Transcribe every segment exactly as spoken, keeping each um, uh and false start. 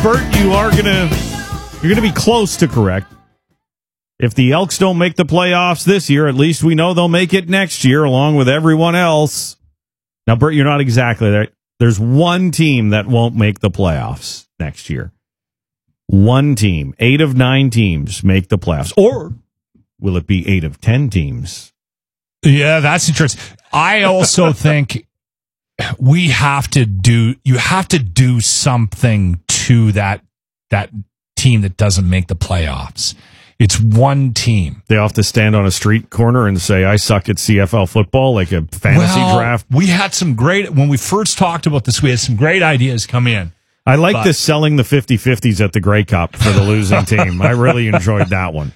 Bert, you are gonna you're gonna be close to correct. If the Elks don't make the playoffs this year, at least we know they'll make it next year, along with everyone else. Now, Bert, you're not exactly right. There's one team that won't make the playoffs next year. One team. Eight of nine teams make the playoffs. Or will it be eight of ten teams? Yeah, that's interesting. I also think we have to do, you have to do something to that, that team that doesn't make the playoffs. It's one team. They have to stand on a street corner and say, I suck at C F L football, like a fantasy well, draft. We had some great, when we first talked about this, we had some great ideas come in. I like but, this selling the fifty-fifties at the Grey Cup for the losing team. I really enjoyed that one.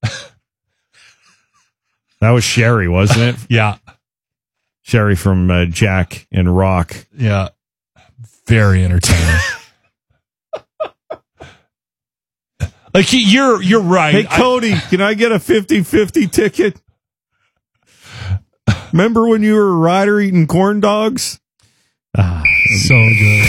That was Sherry, wasn't it? Yeah. Sherry from uh, Jack and Rock. Yeah. Very entertaining. Like, you're you're right. Hey, Cody, I, can I get a fifty-fifty ticket? Remember when you were a rider eating corn dogs? Ah, so good.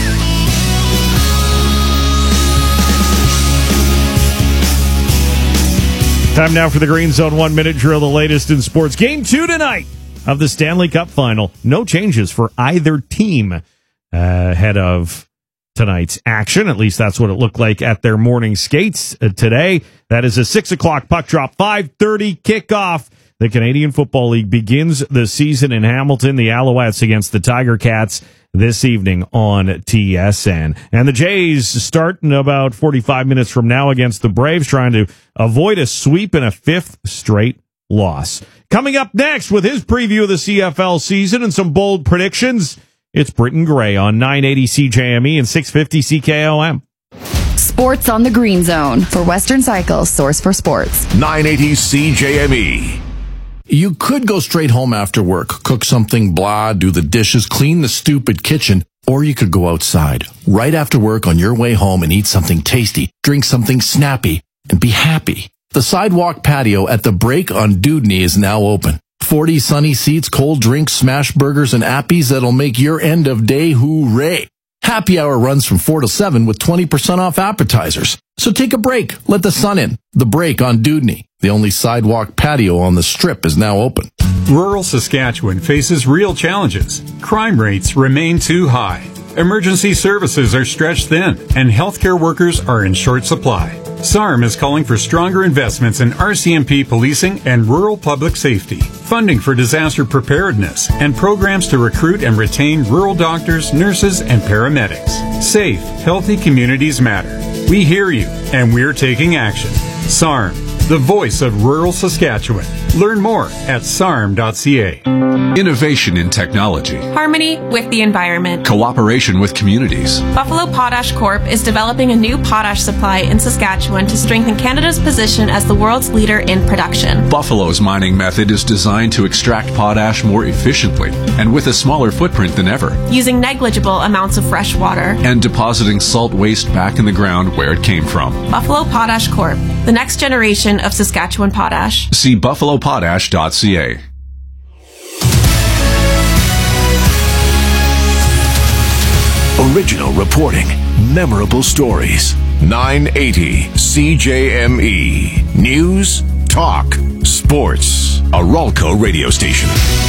Time now for the Green Zone one-minute drill, the latest in sports. Game two tonight of the Stanley Cup Final. No changes for either team uh, ahead of tonight's action. At least that's what it looked like at their morning skates uh, today. That is a six o'clock puck drop, five thirty kickoff. The Canadian Football League begins the season in Hamilton. The Alouettes against the Tiger Cats this evening on T S N. And the Jays start in about forty-five minutes from now against the Braves, trying to avoid a sweep and a fifth straight loss. Coming up next with his preview of the C F L season and some bold predictions, it's Britton Gray on nine eighty C J M E and six fifty C K O M. Sports on the Green Zone for Western Cycle's source for sports. nine eighty C J M E. You could go straight home after work, cook something blah, do the dishes, clean the stupid kitchen, or you could go outside right after work on your way home and eat something tasty, drink something snappy, and be happy. The sidewalk patio at the Break on Dudney is now open. forty sunny seats, cold drinks, smash burgers, and appies that'll make your end of day hooray. Happy hour runs from four to seven with twenty percent off appetizers. So take a break. Let the sun in. The Break on Dudney. The only sidewalk patio on the Strip is now open. Rural Saskatchewan faces real challenges. Crime rates remain too high. Emergency services are stretched thin, and healthcare workers are in short supply. S A R M is calling for stronger investments in R C M P policing and rural public safety, funding for disaster preparedness, and programs to recruit and retain rural doctors, nurses, and paramedics. Safe, healthy communities matter. We hear you, and we're taking action. S A R M, the voice of rural Saskatchewan. Learn more at S A R M dot C A. Innovation in technology. Harmony with the environment. Cooperation with communities. Buffalo Potash Corp is developing a new potash supply in Saskatchewan to strengthen Canada's position as the world's leader in production. Buffalo's mining method is designed to extract potash more efficiently and with a smaller footprint than ever. Using negligible amounts of fresh water. And depositing salt waste back in the ground where it came from. Buffalo Potash Corp, the next generation of Saskatchewan potash. See buffalo potash dot C A. Original reporting, memorable stories. nine eighty C J M E. News, talk, sports. A Ralco radio station.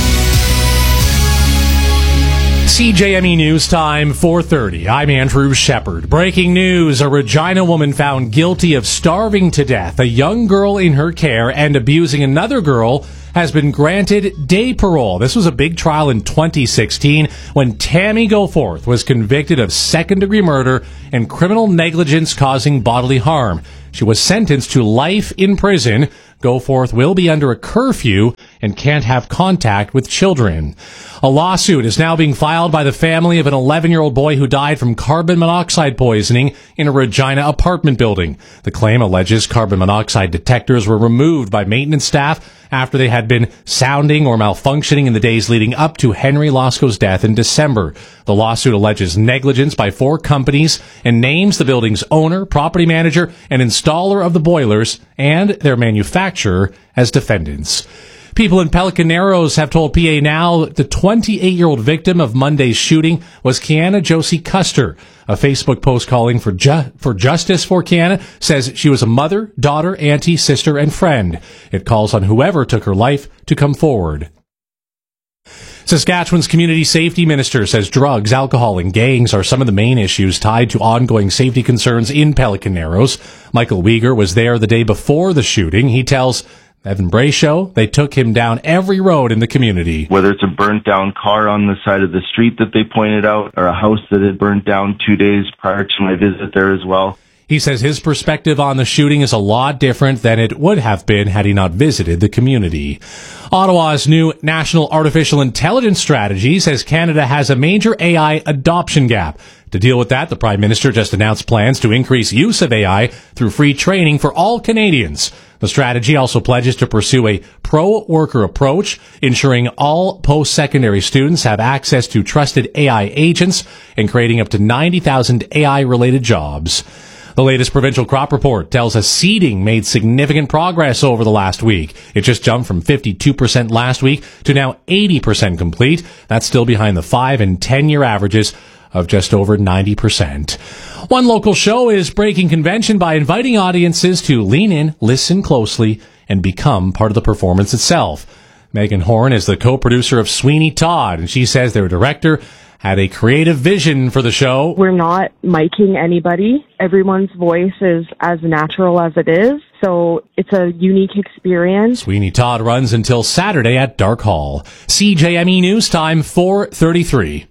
C J M E News Time, four thirty. I'm Andrew Shepard. Breaking news, a Regina woman found guilty of starving to death a young girl in her care and abusing another girl has been granted day parole. This was a big trial in twenty sixteen when Tammy Goforth was convicted of second-degree murder and criminal negligence causing bodily harm. She was sentenced to life in prison. Goforth will be under a curfew and can't have contact with children. A lawsuit is now being filed by the family of an eleven-year-old boy who died from carbon monoxide poisoning in a Regina apartment building. The claim alleges carbon monoxide detectors were removed by maintenance staff after they had been sounding or malfunctioning in the days leading up to Henry Losco's death in December. The lawsuit alleges negligence by four companies and names the building's owner, property manager, and installer of the boilers and their manufacturer as defendants. People in Pelican Narrows have told P A Now the twenty-eight-year-old victim of Monday's shooting was Kiana Josie Custer. A Facebook post calling for ju- for justice for Kiana says she was a mother, daughter, auntie, sister, and friend. It calls on whoever took her life to come forward. Saskatchewan's community safety minister says drugs, alcohol, and gangs are some of the main issues tied to ongoing safety concerns in Pelican Narrows. Michael Weger was there the day before the shooting. He tells Evan Brashow they took him down every road in the community. Whether it's a burnt down car on the side of the street that they pointed out, or a house that had burnt down two days prior to my visit there as well. He says his perspective on the shooting is a lot different than it would have been had he not visited the community. Ottawa's new National Artificial Intelligence Strategy says Canada has a major A I adoption gap. To deal with that, the Prime Minister just announced plans to increase use of A I through free training for all Canadians. The strategy also pledges to pursue a pro-worker approach, ensuring all post-secondary students have access to trusted A I agents and creating up to ninety thousand A I-related jobs. The latest provincial crop report tells us seeding made significant progress over the last week. It just jumped from fifty-two percent last week to now eighty percent complete. That's still behind the five and ten year averages of just over ninety percent. One local show is breaking convention by inviting audiences to lean in, listen closely, and become part of the performance itself. Megan Horn is the co-producer of Sweeney Todd, and she says their director had a creative vision for the show. We're not miking anybody. Everyone's voice is as natural as it is, so it's a unique experience. Sweeney Todd runs until Saturday at Dark Hall. C J M E News Time, four thirty-three.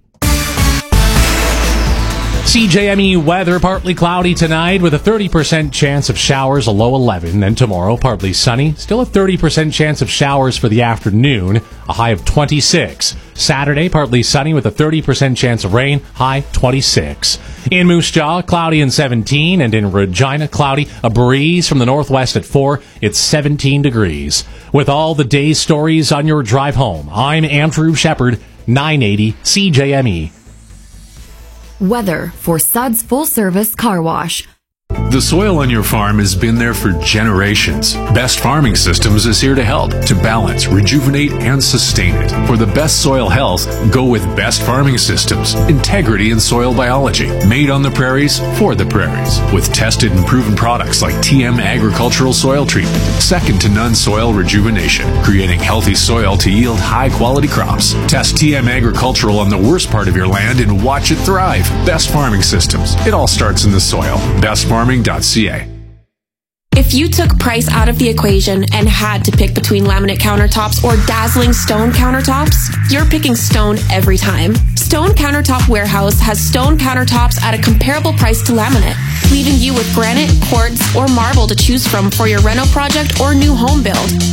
C J M E weather, partly cloudy tonight with a thirty percent chance of showers, a low eleven. Then tomorrow, partly sunny, still a thirty percent chance of showers for the afternoon, a high of twenty-six. Saturday, partly sunny with a thirty percent chance of rain, high twenty-six. In Moose Jaw, cloudy and seventeen, and in Regina, cloudy, a breeze from the northwest at four, it's seventeen degrees. With all the day's stories on your drive home, I'm Andrew Shepard, nine eighty C J M E. Weather for Suds Full Service Car Wash. The soil on your farm has been there for generations. Best Farming Systems is here to help, to balance, rejuvenate, and sustain it. For the best soil health, go with Best Farming Systems. Integrity in soil biology. Made on the prairies, for the prairies. With tested and proven products like T M Agricultural Soil Treatment. Second to none soil rejuvenation. Creating healthy soil to yield high-quality crops. Test T M Agricultural on the worst part of your land and watch it thrive. Best Farming Systems. It all starts in the soil. Best farming dot c a. If you took price out of the equation and had to pick between laminate countertops or dazzling stone countertops, you're picking stone every time. Stone Countertop Warehouse has stone countertops at a comparable price to laminate, leaving you with granite, quartz, or marble to choose from for your reno project or new home build.